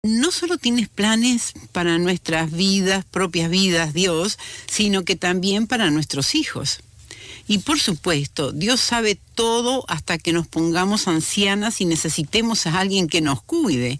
No solo tienes planes para nuestras vidas, propias vidas, Dios, sino que también para nuestros hijos. Y por supuesto, Dios sabe todo hasta que nos pongamos ancianas y necesitemos a alguien que nos cuide.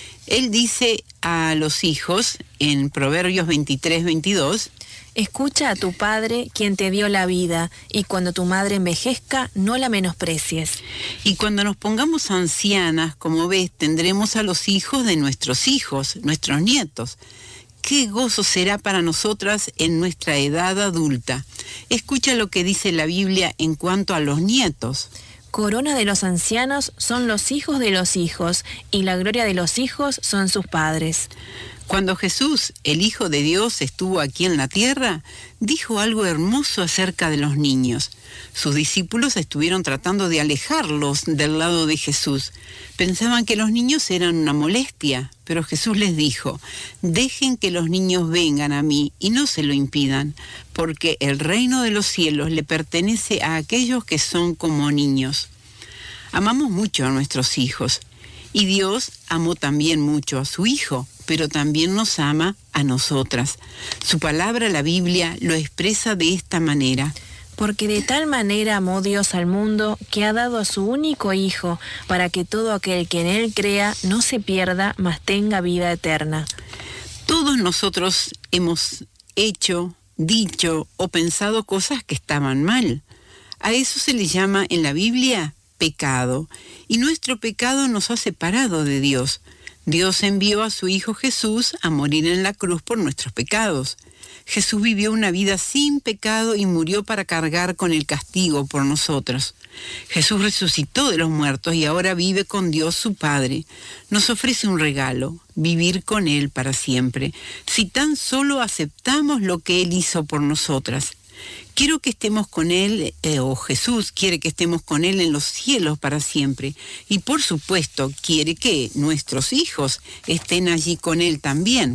Él dice a los hijos en Proverbios 23-22, escucha a tu padre, quien te dio la vida, y cuando tu madre envejezca, no la menosprecies. y cuando nos pongamos ancianas, como ves, tendremos a los hijos de nuestros hijos, nuestros nietos. ¡Qué gozo será para nosotras en nuestra edad adulta! Escucha lo que dice la Biblia en cuanto a los nietos. Corona de los ancianos son los hijos de los hijos, y la gloria de los hijos son sus padres. Cuando Jesús, el Hijo de Dios, estuvo aquí en la tierra, dijo algo hermoso acerca de los niños. Sus discípulos estuvieron tratando de alejarlos del lado de Jesús. Pensaban que los niños eran una molestia, pero Jesús les dijo, dejen que los niños vengan a mí y no se lo impidan, porque el reino de los cielos le pertenece a aquellos que son como niños. Amamos mucho a nuestros hijos, y Dios amó también mucho a su Hijo, pero también nos ama a nosotras. Su palabra, la Biblia, lo expresa de esta manera. Porque de tal manera amó Dios al mundo, que ha dado a su único Hijo, para que todo aquel que en Él crea no se pierda, mas tenga vida eterna. Todos nosotros hemos hecho, dicho o pensado cosas que estaban mal. A eso se le llama en la Biblia pecado, y nuestro pecado nos ha separado de Dios. Dios envió a su Hijo Jesús a morir en la cruz por nuestros pecados. Jesús vivió una vida sin pecado y murió para cargar con el castigo por nosotros. Jesús resucitó de los muertos y ahora vive con Dios su Padre. Nos ofrece un regalo, vivir con Él para siempre, si tan solo aceptamos lo que Él hizo por nosotras. Quiero que estemos con Él, o Jesús quiere que estemos con Él en los cielos para siempre. Y por supuesto quiere que nuestros hijos estén allí con Él también.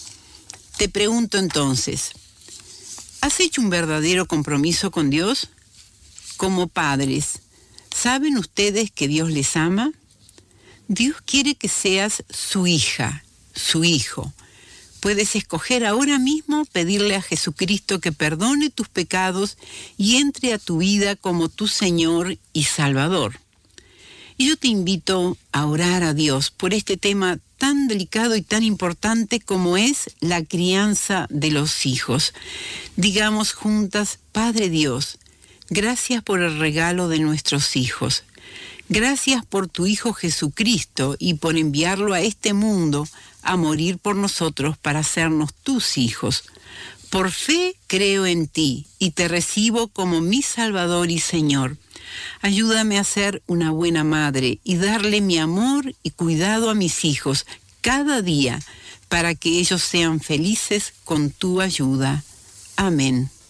Te pregunto entonces, ¿has hecho un verdadero compromiso con Dios? Como padres, ¿saben ustedes que Dios les ama? Dios quiere que seas su hija, su hijo. Puedes escoger ahora mismo pedirle a Jesucristo que perdone tus pecados y entre a tu vida como tu Señor y Salvador. Y yo te invito a orar a Dios por este tema tan delicado y tan importante como es la crianza de los hijos. Digamos juntas, Padre Dios, gracias por el regalo de nuestros hijos. Gracias por tu Hijo Jesucristo y por enviarlo a este mundo a morir por nosotros para hacernos tus hijos. Por fe creo en ti y te recibo como mi Salvador y Señor. Ayúdame a ser una buena madre y darle mi amor y cuidado a mis hijos cada día para que ellos sean felices con tu ayuda. Amén.